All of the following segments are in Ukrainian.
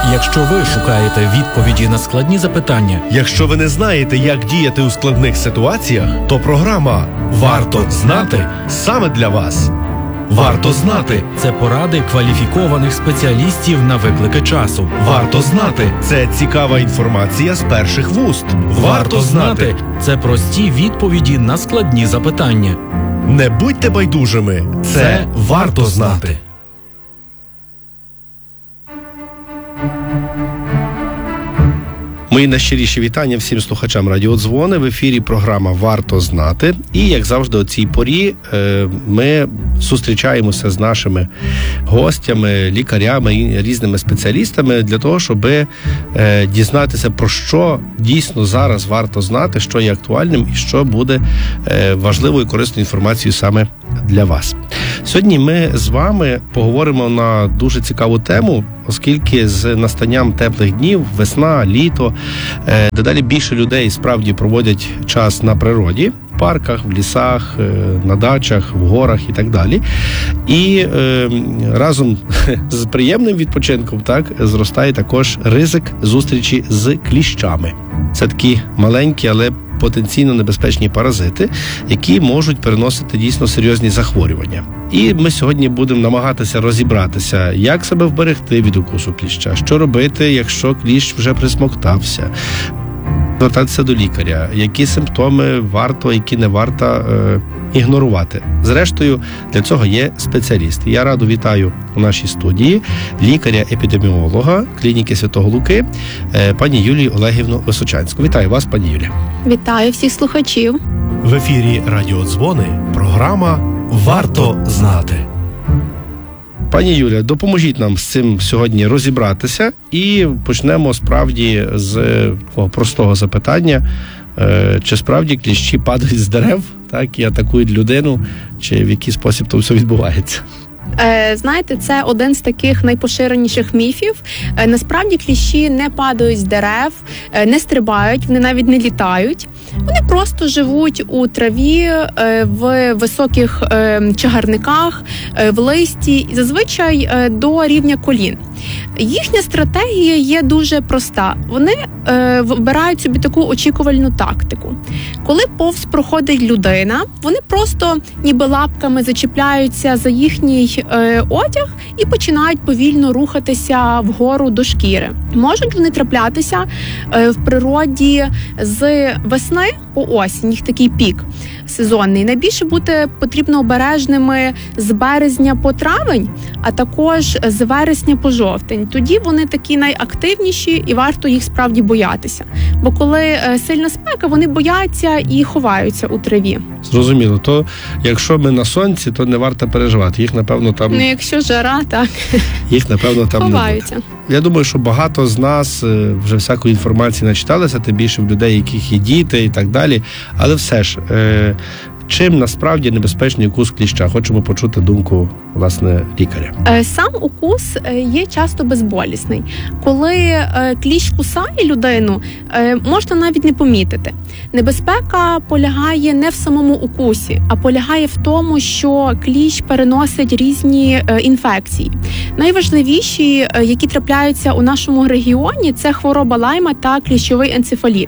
Якщо ви шукаєте відповіді на складні запитання, якщо ви не знаєте, як діяти у складних ситуаціях, то програма «Варто знати» саме для вас. Варто знати – це поради кваліфікованих спеціалістів на виклики часу. Варто знати – це цікава інформація з перших вуст. Варто знати – це прості відповіді на складні запитання. Не будьте байдужими. Це варто знати. Мої найщиріші вітання всім слухачам радіодзвони. В ефірі програма «Варто знати». І, як завжди, о цій порі ми зустрічаємося з нашими гостями, лікарями і різними спеціалістами для того, щоб дізнатися, про що дійсно зараз варто знати, що є актуальним і що буде важливою і корисною інформацією саме для вас. Сьогодні ми з вами поговоримо на дуже цікаву тему, оскільки з настанням теплих днів, весна, літо, дедалі більше людей справді проводять час на природі, в парках, в лісах, на дачах, в горах і так далі. І разом з приємним відпочинком зростає також ризик зустрічі з кліщами. Це такі маленькі, але потенційно небезпечні паразити, які можуть переносити дійсно серйозні захворювання. І ми сьогодні будемо намагатися розібратися, як себе вберегти від укусу кліща, що робити, якщо кліщ вже присмоктався, звертатися до лікаря, які симптоми варто, які не варто ігнорувати. Зрештою, для цього є спеціалісти. Я радо вітаю у нашій студії лікаря-епідеміолога клініки Святого Луки, пані Юлію Олегівну Височанську. Вітаю вас, пані Юлія. Вітаю всіх слухачів. В ефірі радіодзвони, програма «Варто знати». Пані Юля, допоможіть нам з цим сьогодні розібратися і почнемо справді з такого простого запитання. Чи справді кліщі падають з дерев, і атакують людину, чи в який спосіб то все відбувається? Знаєте, це один з таких найпоширеніших міфів. Насправді кліщі не падають з дерев, не стрибають, вони навіть не літають. Вони просто живуть у траві, в високих чагарниках, в листі, зазвичай до рівня колін. Їхня стратегія є дуже проста. Вони вибирають собі таку очікувальну тактику. Коли повз проходить людина, вони просто ніби лапками зачіпляються за їхній одяг і починають повільно рухатися вгору до шкіри. Можуть вони траплятися в природі з весни по осінь, їх такий пік сезонний. Найбільше бути потрібно обережними з березня по травень, а також з вересня по жовтень. Тоді вони такі найактивніші і варто їх справді боятися. Бо коли сильна спека, вони бояться і ховаються у траві. Зрозуміло. То якщо ми на сонці, то не варто переживати. Їх, напевно, там... Ну, якщо жара, так. Їх, напевно, там ховаються. Не буде. Я думаю, що багато з нас вже всякої інформації начиталися, тим більше в людей, яких є діти і так далі. Але все ж, чим насправді небезпечний укус кліща? Хочемо почути думку, власне, лікаря. Сам укус є часто безболісний. Коли кліщ кусає людину, можна навіть не помітити. Небезпека полягає не в самому укусі, а полягає в тому, що кліщ переносить різні інфекції. Найважливіші, які трапляються у нашому регіоні, це хвороба Лайма та кліщовий енцефаліт.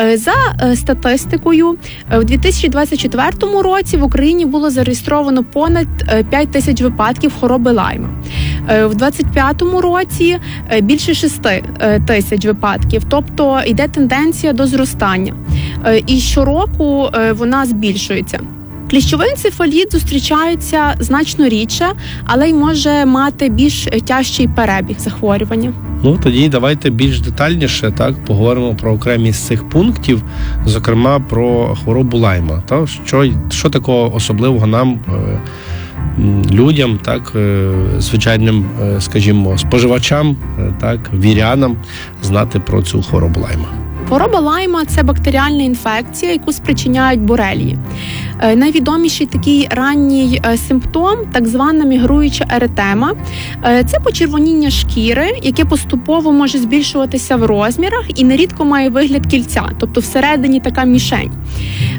За статистикою, у 2024 році в Україні було зареєстровано понад 5 тисяч випадків хвороби Лайма. В 2025 році більше 6 тисяч випадків, тобто йде тенденція до зростання. І щороку вона збільшується. Кліщовий енцефаліт зустрічається значно рідше, але й може мати більш тяжчий перебіг захворювання. Ну, тоді давайте більш детальніше поговоримо про окремі з цих пунктів, зокрема про хворобу Лайма. Що такого особливого нам, людям, звичайним, скажімо, споживачам, вірянам знати про цю хворобу Лайма? Хвороба Лайма – це бактеріальна інфекція, яку спричиняють борелії. Найвідоміший такий ранній симптом – так звана мігруюча еретема. Це почервоніння шкіри, яке поступово може збільшуватися в розмірах і нерідко має вигляд кільця, тобто всередині така мішень.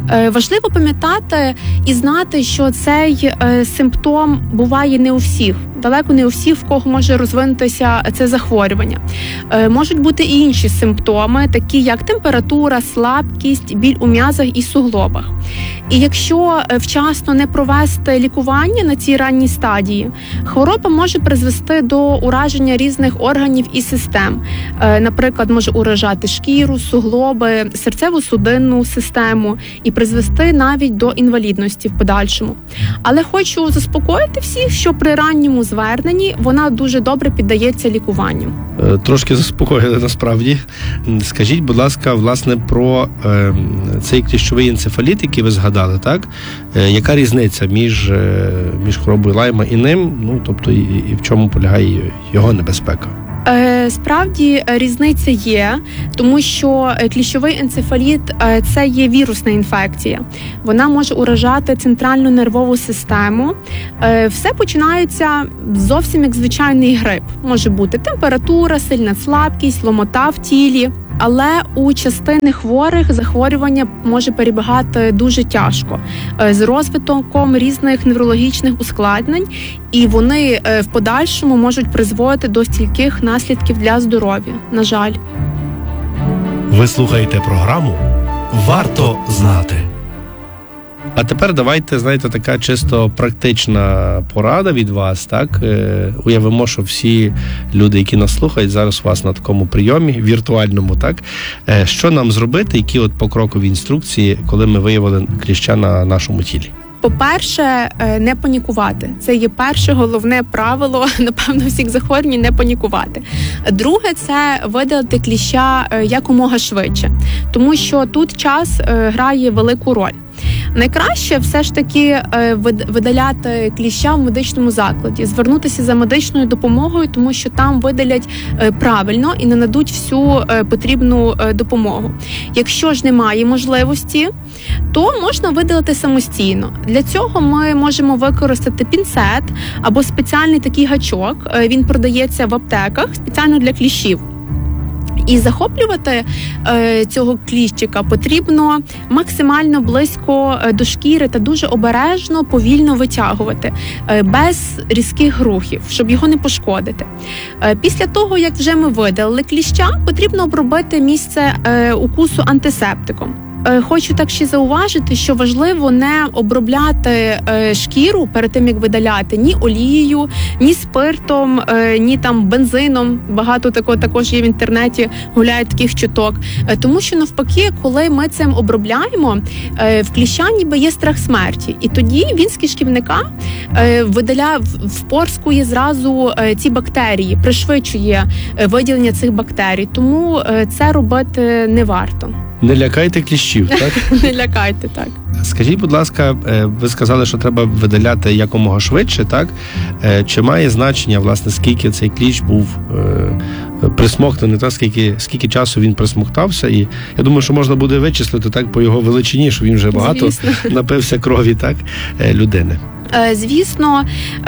Важливо пам'ятати і знати, що цей симптом буває не у всіх. Далеко не у всіх, в кого може розвинутися це захворювання. Можуть бути і інші симптоми, такі як температура, слабкість, біль у м'язах і суглобах. І якщо вчасно не провести лікування на цій ранній стадії, хвороба може призвести до ураження різних органів і систем. Наприклад, може уражати шкіру, суглоби, серцево-судинну систему і призвести навіть до інвалідності в подальшому. Але хочу заспокоїти всіх, що при ранньому зверненні вона дуже добре піддається лікуванню. Трошки заспокоїли насправді. Скажіть, будь ласка, власне, про цей кліщовий енцефаліт, який ви згадали, так? Яка різниця між хворобою Лайма і ним? Ну, тобто, і в чому полягає його небезпека? Справді різниця є, тому що кліщовий енцефаліт – це є вірусна інфекція. Вона може уражати центральну нервову систему. Все починається зовсім як звичайний грип. Може бути температура, сильна слабкість, ломота в тілі. Але у частини хворих захворювання може перебігати дуже тяжко, з розвитком різних неврологічних ускладнень, і вони в подальшому можуть призводити до стільких наслідків для здоров'я, на жаль. Ви слухаєте програму «Варто знати». А тепер давайте, знаєте, така чисто практична порада від вас, так? Уявимо, що всі люди, які нас слухають, зараз у вас на такому прийомі, віртуальному, так? Що нам зробити, які от покрокові інструкції, коли ми виявили кліща на нашому тілі? По-перше, не панікувати. Це є перше головне правило, напевно, всіх захворювань – не панікувати. Друге – це видалити кліща якомога швидше, тому що тут час грає велику роль. Найкраще все ж таки видаляти кліща в медичному закладі, звернутися за медичною допомогою, тому що там видалять правильно і нададуть всю потрібну допомогу. Якщо ж немає можливості, то можна видалити самостійно. Для цього ми можемо використати пінцет або спеціальний такий гачок. Він продається в аптеках спеціально для кліщів. І захоплювати цього кліщика потрібно максимально близько до шкіри та дуже обережно, повільно витягувати, без різких рухів, щоб його не пошкодити. Після того, як вже ми видалили кліща, потрібно обробити місце укусу антисептиком. Хочу так ще зауважити, що важливо не обробляти шкіру перед тим, як видаляти ні олією, ні спиртом, ні там бензином. Багато такого також є в інтернеті, гуляють таких чуток. Тому що навпаки, коли ми цим обробляємо, в кліща ніби є страх смерті. І тоді він з кишківника впорскує зразу ці бактерії, пришвидшує виділення цих бактерій. Тому це робити не варто. Не лякайте кліщів, так? Не лякайте, так. Скажіть, будь ласка, ви сказали, що треба видаляти якомога швидше, так? Чи має значення, власне, скільки цей кліщ був присмоктаний, так? Скільки часу він присмоктався? І я думаю, що можна буде вичислити так по його величині, що він вже багато напився крові, так, людини. Звісно,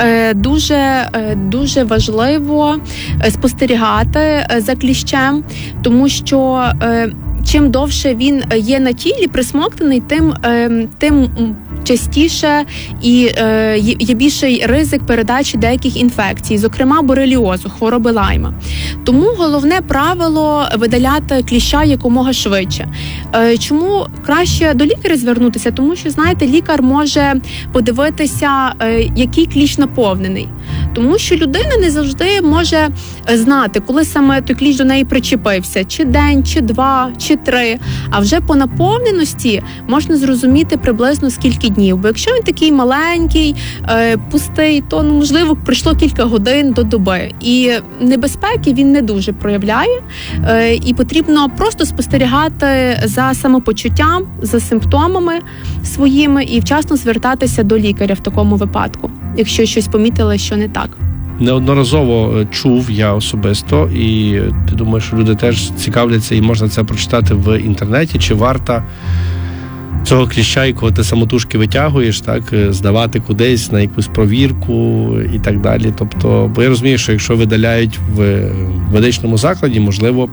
дуже важливо спостерігати за кліщем, тому що чим довше він є на тілі присмоктаний, тим частіше і є більший ризик передачі деяких інфекцій, зокрема бореліозу, хвороби Лайма. Тому головне правило – видаляти кліща якомога швидше. Чому краще до лікаря звернутися? Тому що, знаєте, лікар може подивитися, який кліщ наповнений. Тому що людина не завжди може знати, коли саме той кліщ до неї причепився. Чи день, чи два, чи три. А вже по наповненості можна зрозуміти приблизно скільки днів. Бо якщо він такий маленький, пустий, то, можливо, пройшло кілька годин до доби. І небезпеки він не дуже проявляє. І потрібно просто спостерігати за самопочуттям, за симптомами своїми і вчасно звертатися до лікаря в такому випадку, якщо щось помітили, що не так. Неодноразово чув я особисто, і я думаю, що люди теж цікавляться, і можна це прочитати в інтернеті, чи варто цього кліща, якого ти самотужки витягуєш, так, здавати кудись на якусь провірку і так далі. Тобто, бо я розумію, що якщо видаляють в медичному закладі, можливо,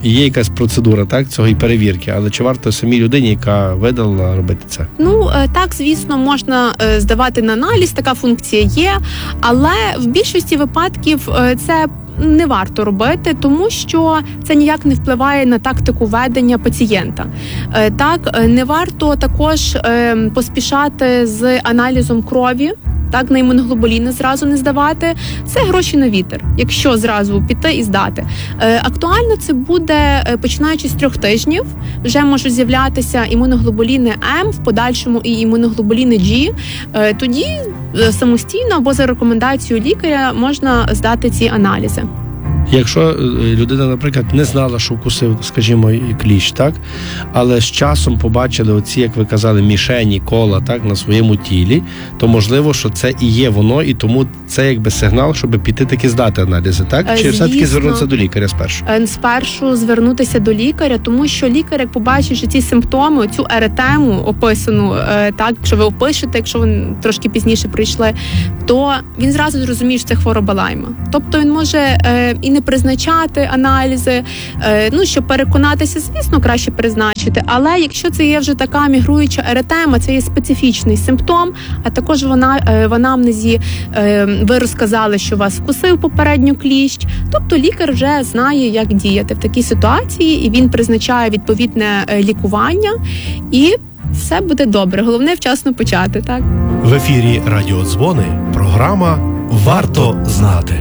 І є якась процедура, так, цього і перевірки, але чи варто самій людині, яка видалила, робити це? Ну, так, звісно, можна здавати на аналіз, така функція є, але в більшості випадків це не варто робити, тому що це ніяк не впливає на тактику ведення пацієнта. Так, не варто також поспішати з аналізом крові, так, на імуноглобуліни зразу не здавати. Це гроші на вітер, якщо зразу піти і здати. Актуально це буде, починаючи з 3 тижнів, вже можуть з'являтися імуноглобуліни М, в подальшому і імуноглобуліни G. Тоді самостійно або за рекомендацією лікаря можна здати ці аналізи. Якщо людина, наприклад, не знала, що вкусив, скажімо, і кліщ, так, але з часом побачили оці, як ви казали, мішені, кола, так, на своєму тілі, то можливо, що це і є воно, і тому це якби сигнал, щоб піти таки здати аналізи, так? Чи все-таки звернутися до лікаря спершу? Спершу звернутися до лікаря, тому що лікар, як побачить, що ці симптоми, цю еретему описану, так, якщо ви опишете, якщо ви трошки пізніше прийшли, то він зразу зрозуміє, що це хвороба Лайма. Тобто він може і не призначати аналізи, щоб переконатися, звісно, краще призначити, але якщо це є вже така мігруюча еретема, це є специфічний симптом, а також в анамнезі ви розказали, що вас вкусив попередньо кліщ, тобто лікар вже знає, як діяти в такій ситуації, і він призначає відповідне лікування, і все буде добре. Головне вчасно почати, так? В ефірі «Радіодзвони» програма «Варто знати».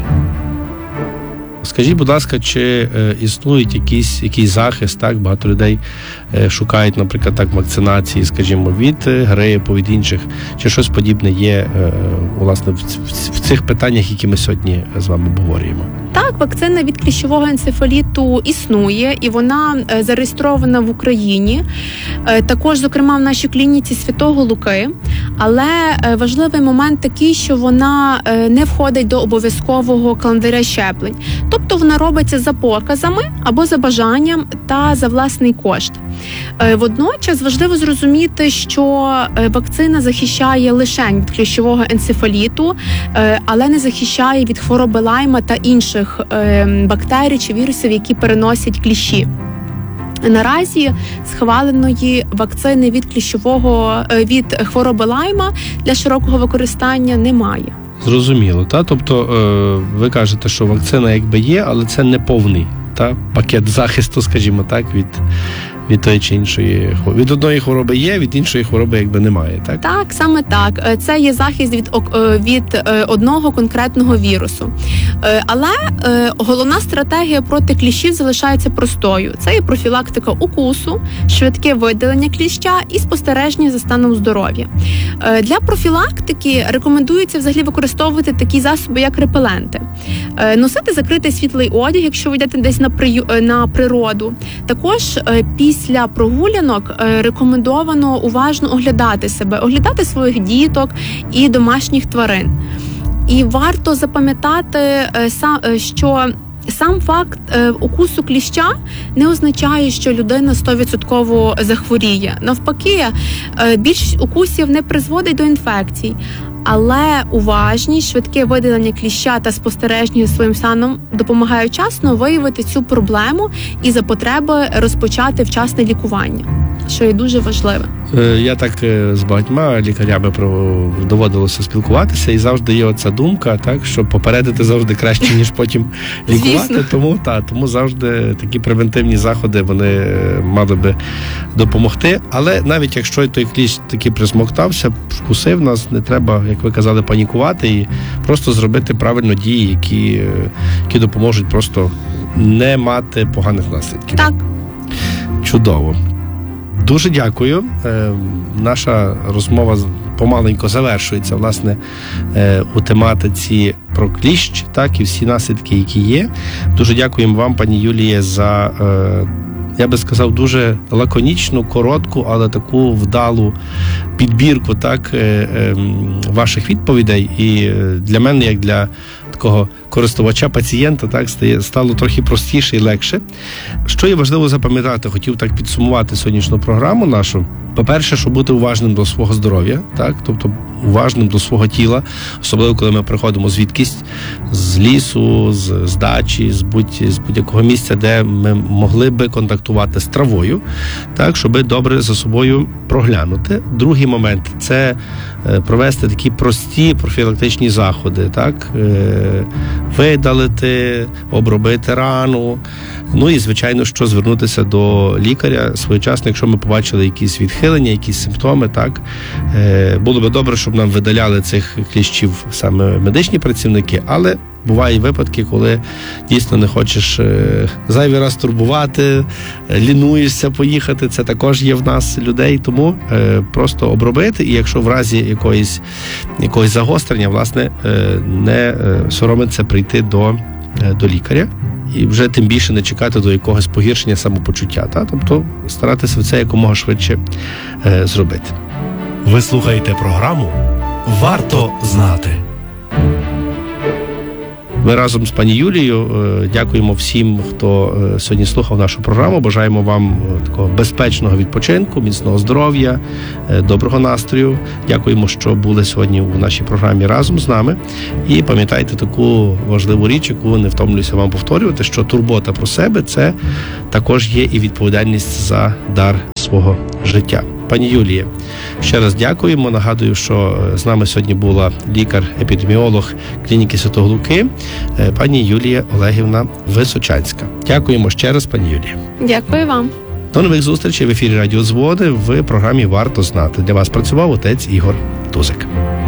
Скажіть, будь ласка, чи існує якийсь захист, так? Багато людей шукають, наприклад, так, вакцинації, скажімо, від грипу, від інших, чи щось подібне є, власне, в цих питаннях, які ми сьогодні з вами обговорюємо? Так, вакцина від кліщового енцефаліту існує, і вона зареєстрована в Україні. Також, зокрема, в нашій клініці Святого Луки. Але важливий момент такий, що вона не входить до обов'язкового календаря щеплень. Тобто вона робиться за показами або за бажанням та за власний кошт. Водночас важливо зрозуміти, що вакцина захищає лише від кліщового енцефаліту, але не захищає від хвороби Лайма та інших бактерій чи вірусів, які переносять кліщі. Наразі схваленої вакцини від хвороби Лайма для широкого використання немає. Зрозуміло, та? Тобто ви кажете, що вакцина якби є, але це не повний пакет захисту, скажімо так, від тої чи іншої хвороби. Від одної хвороби є, від іншої хвороби якби немає, так? Так, саме так. Це є захист від одного конкретного вірусу. Але головна стратегія проти кліщів залишається простою. Це є профілактика укусу, швидке видалення кліща і спостереження за станом здоров'я. Для профілактики рекомендується взагалі використовувати такі засоби, як репеленти. Носити закритий світлий одяг, якщо ви йдете десь на природу. Також після прогулянок рекомендовано уважно оглядати себе, оглядати своїх діток і домашніх тварин. І варто запам'ятати, що сам факт укусу кліща не означає, що людина 100% захворіє. Навпаки, більшість укусів не призводить до інфекцій. Але уважність, швидке видалення кліща та спостереження за своїм станом допомагають вчасно виявити цю проблему і за потреби розпочати вчасне лікування, що є дуже важливе. Я так з багатьма лікарями доводилося спілкуватися, і завжди є оця думка, так, що попередити завжди краще, ніж потім лікувати. Тому завжди такі превентивні заходи, вони мали би допомогти. Але навіть якщо той кліщ таки присмоктався, вкусив нас, не треба, як ви казали, панікувати і просто зробити правильно дії, які допоможуть просто не мати поганих наслідків. Так. Чудово. Дуже дякую. Наша розмова помаленько завершується, власне, у тематиці про кліщ, так, і всі наслідки, які є. Дуже дякуємо вам, пані Юліє, за, я би сказав, дуже лаконічну, коротку, але таку вдалу підбірку, так, ваших відповідей. І для мене, як для такого користувача, пацієнта, так, стало трохи простіше і легше. Що є важливо запам'ятати, хотів так підсумувати сьогоднішню програму нашу. По-перше, щоб бути уважним до свого здоров'я, так, тобто уважним до свого тіла, особливо коли ми приходимо звідкись, з лісу, з дачі, з будь-якого місця, де ми могли би контактувати з травою, так, щоб добре за собою проглянути. Другий момент – це провести такі прості профілактичні заходи, так, видалити, обробити рану, ну і, звичайно, що звернутися до лікаря своєчасно, якщо ми побачили якісь відхилення, якісь симптоми, так, було би добре, щоб нам видаляли цих кліщів саме медичні працівники, але бувають випадки, коли дійсно не хочеш зайвий раз турбувати, лінуєшся поїхати, це також є в нас людей, тому просто обробити, і якщо в разі якогось загострення, власне, не соромиться прийти до лікаря. І вже тим більше не чекати до якогось погіршення самопочуття. Та? Тобто старатися це якомога швидше зробити. Ви слухаєте програму «Варто знати». Ми разом з пані Юлією дякуємо всім, хто сьогодні слухав нашу програму. Бажаємо вам такого безпечного відпочинку, міцного здоров'я, доброго настрою. Дякуємо, що були сьогодні у нашій програмі разом з нами. І пам'ятайте таку важливу річ, яку не втомлююся вам повторювати, що турбота про себе – це також є і відповідальність за дар свого життя. Пані Юлія, ще раз дякуємо. Нагадую, що з нами сьогодні була лікар-епідеміолог клініки Святого Луки, пані Юлія Олегівна Височанська. Дякуємо ще раз, пані Юлія. Дякую вам. До нових зустрічей в ефірі Радіодзвони в програмі «Варто знати». Для вас працював отець Ігор Тузик.